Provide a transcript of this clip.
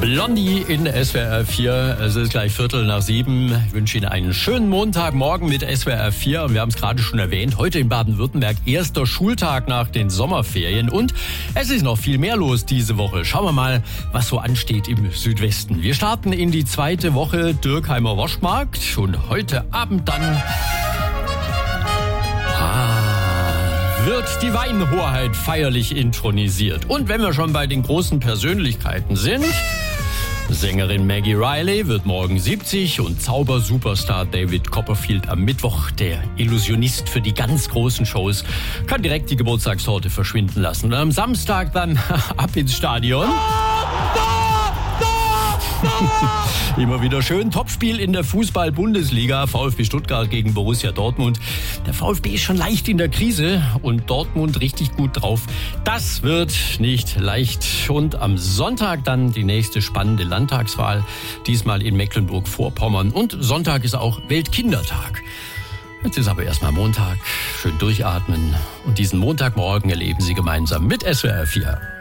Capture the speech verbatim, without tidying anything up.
Blondie in S W R vier. Es ist gleich Viertel nach sieben. Ich wünsche Ihnen einen schönen Montagmorgen mit S W R vier. Und wir haben es gerade schon erwähnt, heute in Baden-Württemberg erster Schultag nach den Sommerferien. Und es ist noch viel mehr los diese Woche. Schauen wir mal, was so ansteht im Südwesten. Wir starten in die zweite Woche Dürkheimer Waschmarkt. Und heute Abend dann wird die Weinhoheit feierlich intronisiert. Und wenn wir schon bei den großen Persönlichkeiten sind, Sängerin Maggie Riley wird morgen siebzig und Zaubersuperstar David Copperfield am Mittwoch, der Illusionist für die ganz großen Shows, kann direkt die Geburtstagstorte verschwinden lassen. Und am Samstag dann ab ins Stadion. Immer wieder schön. Topspiel in der Fußball-Bundesliga. VfB Stuttgart gegen Borussia Dortmund. Der VfB ist schon leicht in der Krise und Dortmund richtig gut drauf. Das wird nicht leicht. Und am Sonntag dann die nächste spannende Landtagswahl. Diesmal in Mecklenburg-Vorpommern. Und Sonntag ist auch Weltkindertag. Jetzt ist aber erstmal Montag. Schön durchatmen. Und diesen Montagmorgen erleben Sie gemeinsam mit S W R vier.